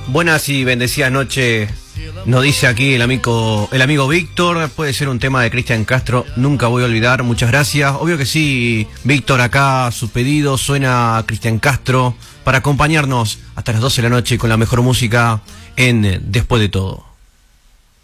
Buenas y bendecidas noches, nos dice aquí el amigo Víctor. Puede ser un tema de Cristian Castro, nunca voy a olvidar. Muchas gracias. Obvio que sí, Víctor, acá su pedido suena Cristian Castro para acompañarnos hasta las 12 de la noche con la mejor música en Después de Todo.